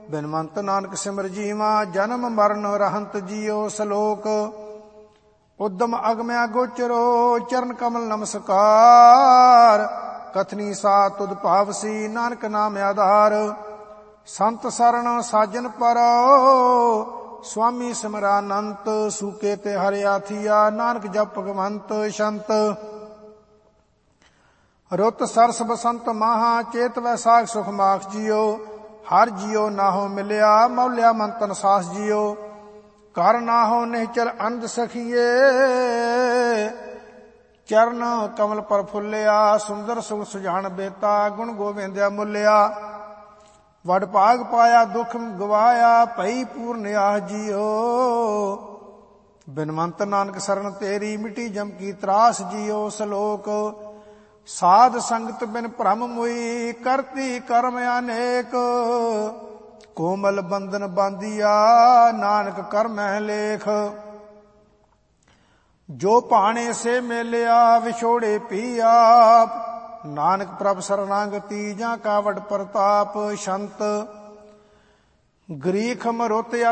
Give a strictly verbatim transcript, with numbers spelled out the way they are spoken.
ਬਿਨਵੰਤ ਨਾਨਕ ਸਿਮਰ ਜੀਵਾ। ਜਨਮ ਮਰਨ ਰਹੰਤ ਜੀਓ ਸਲੋਕ। ਉਦਮ ਅਗਮਿਆ ਗੋਚਰੋ ਚਰਨ ਕਮਲ ਨਮਸਕਾਰ। ਕਥਨੀ ਸਾ ਤੁਧ ਭਾਵਸੀ ਨਾਨਕ ਨਾਮ ਆਧਾਰ। ਸੰਤ ਸਰਣ ਸਾਜਨ ਪਰੋ ਸੁਆਮੀ ਸਿਮਰਾਨੰਤ। ਸੂਕੇ ਤੇ ਹਰਿਆ ਥੀਆ ਨਾਨਕ ਜਪ ਭਗਵੰਤ ਸ਼ੰਤ। ਰੁੱਤ ਸਰਸ ਬਸੰਤ ਮਾਹਾ ਚੇਤ ਵੈਸਾਖ ਸੁਖ ਮਾਖ ਜੀਓ। ਹਰ ਜੀਓ ਨਾਹੋ ਮਿਲਿਆ ਮੌਲਿਆ ਮੰਤਨ ਸਾਸ ਜੀਓ। ਕਰ ਨਾਹੋ ਨਿਹਚਲ ਅਨੰਦ ਸਖੀਏ। ਚਰਨ ਕਮਲ ਪਰ ਫੁੱਲਿਆ ਸੁੰਦਰ ਸੁਖ ਸੁਜਾਨ ਬੇਤਾ। ਗੁਣ ਗੋਬਿੰਦਿਆ ਮੁੱਲਿਆ ਵਡ ਭਾਗ ਪਾਇਆ ਦੁਖ ਗਵਾਇਆ। ਭਈ ਪੂਰਨ ਆਹ ਜੀਓ। ਬਿਨਵੰਤ ਨਾਨਕ ਸਰਨ ਤੇਰੀ ਮਿਟੀ ਜਮ ਕੀ ਤਰਾਸ ਜੀਓ ਸਲੋਕ। ਸਾਧ ਸੰਗਤ ਬਿਨ ਭ੍ਰਮ ਮੁਈ ਕਰਤੀ ਕਰਮ ਅਨੇਕ। ਕੋਮਲ ਬੰਧਨ ਬਾਂਧੀਆ ਨਾਨਕ ਕਰ ਮਹਿ ਲੇਖ। ਜੋ ਭਾਣੇ ਸੇ ਮੇਲਿਆ ਵਿਛੋੜੇ ਪੀ ਆਪ। ਨਾਨਕ ਪ੍ਰਭ ਸਰਨਾਗਤੀ ਜਾਂ ਕਾਵੜ ਪ੍ਰਤਾਪ ਸ਼ੰਤ। ਗਰੀਖ ਮਰੁਤ